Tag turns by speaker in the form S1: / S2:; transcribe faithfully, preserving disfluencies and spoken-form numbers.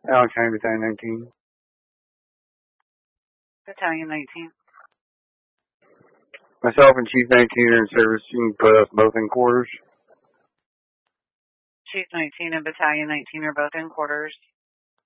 S1: Allen County Battalion nineteen.
S2: Battalion nineteen.
S1: Myself and Chief nineteen are in service. You can put us both in quarters.
S2: Chief nineteen and Battalion nineteen are both in quarters.